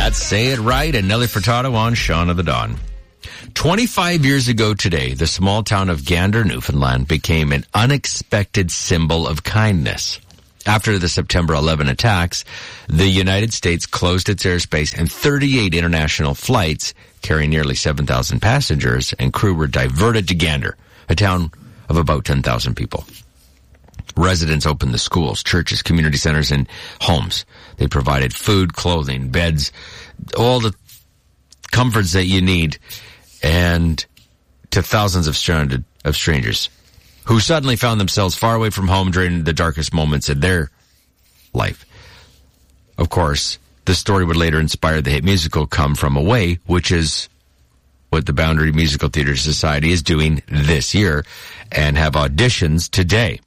That's Say It Right and Nelly Furtado on Shaun of the Dawn. 25 years ago today, the small town of Gander, Newfoundland became an unexpected symbol of kindness. After the September 11 attacks, the United States closed its airspace and 38 international flights carrying nearly 7,000 passengers and crew were diverted to Gander, a town of about 10,000 people. Residents opened the schools, churches, community centers, and homes. They provided food, clothing, beds, all the comforts that you need, and to thousands of strangers who suddenly found themselves far away from home during the darkest moments in their life. Of course, the story would later inspire the hit musical Come From Away, which is what the Boundary Musical Theatre Society is doing this year, and have auditions today.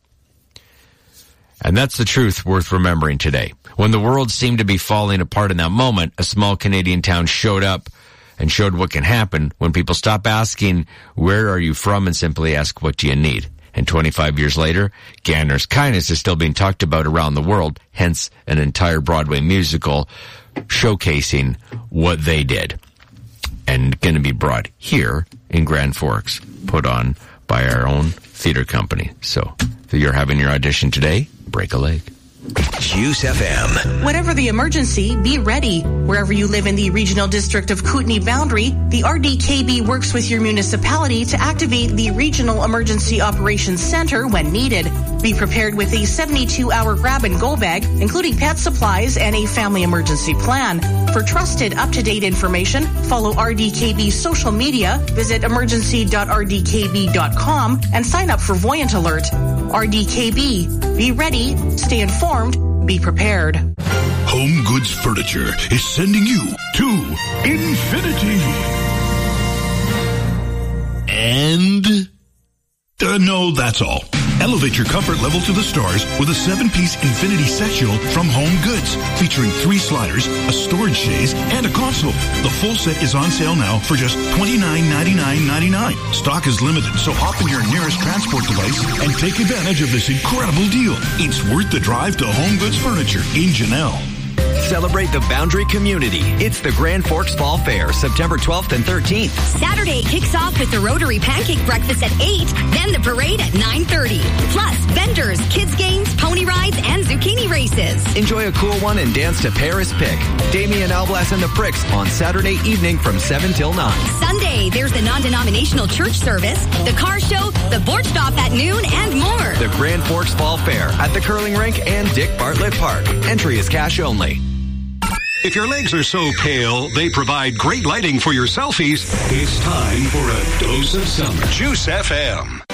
And that's the truth worth remembering today. When the world seemed to be falling apart in that moment, a small Canadian town showed up and showed what can happen when people stop asking, where are you from, and simply ask, what do you need? And 25 years later, Gander's kindness is still being talked about around the world, hence an entire Broadway musical showcasing what they did. And going to be brought here in Grand Forks, put on by our own theater company. So if you're having your audition today, break a leg. Juice FM. Whatever the emergency, be ready. Wherever you live in the Regional District of Kootenay Boundary, the RDKB works with your municipality to activate the Regional Emergency Operations Center when needed. Be prepared with a 72-hour grab-and-go bag, including pet supplies and a family emergency plan. For trusted, up-to-date information, follow RDKB's social media, visit emergency.rdkb.com, and sign up for Voyant Alert. RDKB. Be ready, stay informed, be prepared. Home Goods Furniture is sending you to infinity. And no, that's all. Elevate your comfort level to the stars with a 7-piece Infinity Satchel from Home Goods, featuring 3 sliders, a storage chaise, and a console. The full set is on sale now for just $29.99.99. Stock is limited, so hop in your nearest transport device and take advantage of this incredible deal. It's worth the drive to Home Goods Furniture in Janelle. Celebrate the Boundary community. It's the Grand Forks Fall Fair, September 12th and 13th. Saturday kicks off with the Rotary Pancake Breakfast at 8, then the parade at 9:30. Plus, vendors, kids games, pony rides, and zucchini races. Enjoy a cool one and dance to Paris Pick. Damien Alblas and the Pricks on Saturday evening from 7 till 9. Sunday, there's the non-denominational church service, the car show, the board stop at noon, and more. The Grand Forks Fall Fair at the Curling Rink and Dick Bartlett Park. Entry is cash only. If your legs are so pale, they provide great lighting for your selfies. It's time for a dose of summer. Juice FM.